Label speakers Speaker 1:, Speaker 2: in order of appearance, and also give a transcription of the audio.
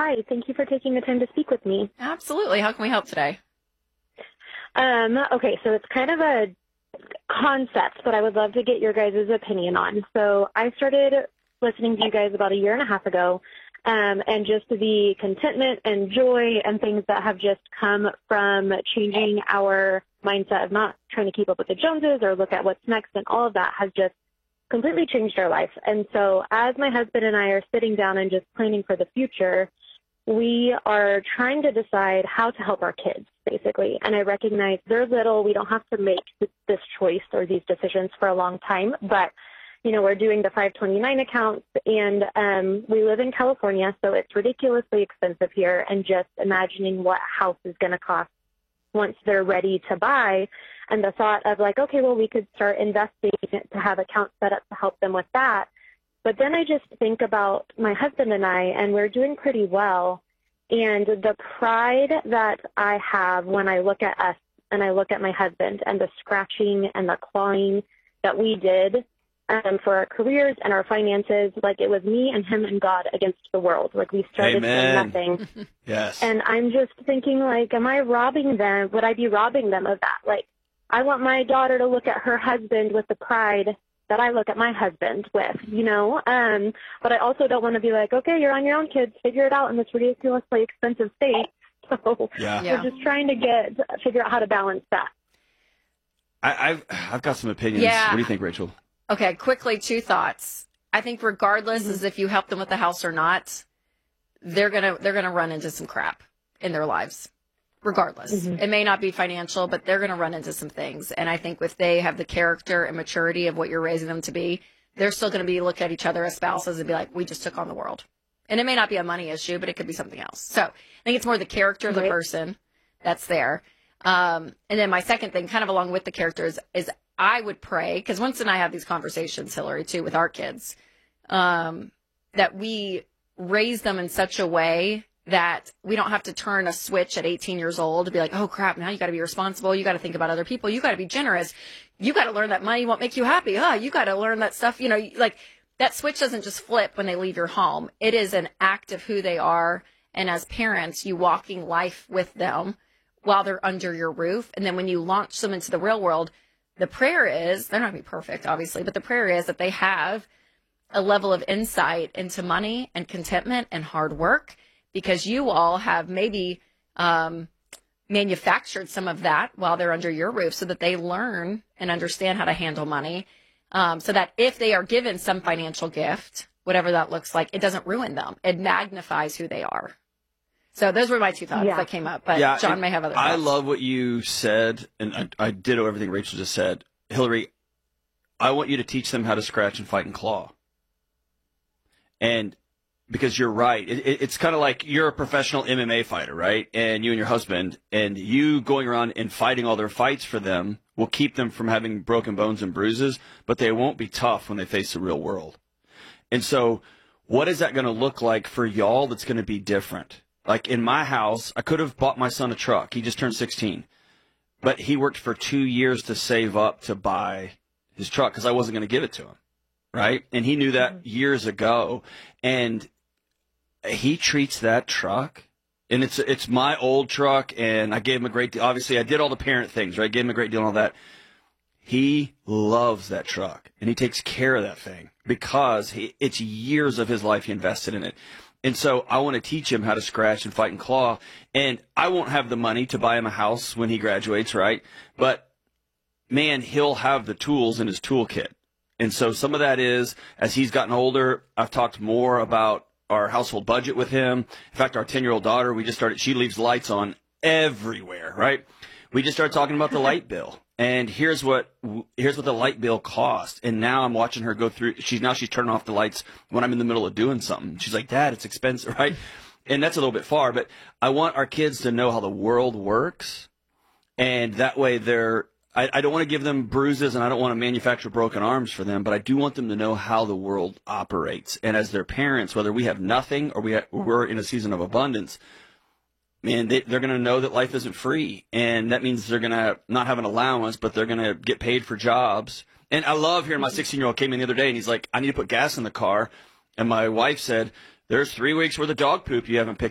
Speaker 1: Hi, thank you for taking the time to speak with me.
Speaker 2: Absolutely. How can we help today?
Speaker 1: Okay, so it's kind of a concept, but I would love to get your guys' opinion on. So I started listening to you guys about a year and a half ago, and just the contentment and joy and things that have just come from changing our mindset of not trying to keep up with the Joneses or look at what's next, and all of that has just completely changed our life. And so as my husband and I are sitting down and just planning for the future, we are trying to decide how to help our kids, basically. And I recognize they're little. We don't have to make this choice or these decisions for a long time. But, you know, we're doing the 529 accounts, and we live in California, so it's ridiculously expensive here. And just imagining what a house is going to cost once they're ready to buy, and the thought of like, okay, well, we could start investing to have accounts set up to help them with that. But then I just think about my husband and I, and we're doing pretty well. And the pride that I have when I look at us and I look at my husband and the scratching and the clawing that we did for our careers and our finances, like it was me and him and God against the world. Like we started from nothing.
Speaker 3: Yes.
Speaker 1: And I'm just thinking, like, am I robbing them? Would I be robbing them of that? Like, I want my daughter to look at her husband with the pride that I look at my husband with, you know? But I also don't want to be like, okay, you're on your own, kids, figure it out in this ridiculously expensive state. So we're just trying to figure out how to balance that.
Speaker 3: I've got some opinions.
Speaker 2: Yeah.
Speaker 3: What do you think, Rachel?
Speaker 2: Okay, quickly, 2 thoughts. I think regardless as if you help them with the house or not, they're gonna run into some crap in their lives. Regardless. It may not be financial, but they're going to run into some things. And I think if they have the character and maturity of what you're raising them to be, they're still going to be look at each other as spouses and be like, we just took on the world. And it may not be a money issue, but it could be something else. So I think it's more the character of the person that's there. And then my second thing, kind of along with the characters, is I would pray, because once and I have these conversations, Hillary, too, with our kids, that we raise them in such a way that we don't have to turn a switch at 18 years old to be like, oh, crap, now you got to be responsible. You got to think about other people. You got to be generous. You got to learn that money won't make you happy. You got to learn that stuff. You know, like that switch doesn't just flip when they leave your home. It is an act of who they are. And as parents, you walking life with them while they're under your roof. And then when you launch them into the real world, the prayer is, they're not going to be perfect, obviously, but the prayer is that they have a level of insight into money and contentment and hard work, because you all have maybe manufactured some of that while they're under your roof so that they learn and understand how to handle money, so that if they are given some financial gift, whatever that looks like, it doesn't ruin them. It magnifies who they are. So those were my 2 thoughts that came up, but John may have other thoughts.
Speaker 3: I love what you said, and I ditto everything Rachel just said. Hillary, I want you to teach them how to scratch and fight and claw. And because you're right. It's kind of like you're a professional MMA fighter, right? And you and your husband, and you going around and fighting all their fights for them will keep them from having broken bones and bruises, but they won't be tough when they face the real world. And so what is that going to look like for y'all that's going to be different? Like in my house, I could have bought my son a truck. He just turned 16. But he worked for 2 years to save up to buy his truck because I wasn't going to give it to him, right? And he knew that years ago. And he treats that truck, and it's my old truck, and I gave him a great deal. Obviously, I did all the parent things, right? I gave him a great deal and all that. He loves that truck, and he takes care of that thing because it's years of his life he invested in it. And so I want to teach him how to scratch and fight and claw, and I won't have the money to buy him a house when he graduates, right? But, man, he'll have the tools in his toolkit. And so some of that is, as he's gotten older, I've talked more about our household budget with him. In fact, our 10-year-old daughter, she leaves lights on everywhere, right? We just started talking about the light bill. And here's what the light bill cost. And now I'm watching her go through. She's turning off the lights when I'm in the middle of doing something. She's like, Dad, it's expensive, right? And that's a little bit far, but I want our kids to know how the world works. And that way I don't want to give them bruises, and I don't want to manufacture broken arms for them, but I do want them to know how the world operates. And as their parents, whether we have nothing or we're in a season of abundance, man, they're going to know that life isn't free. And that means they're going to not have an allowance, but they're going to get paid for jobs. And I love hearing my 16-year-old came in the other day, and he's like, I need to put gas in the car. And my wife said, there's 3 weeks worth of dog poop you haven't picked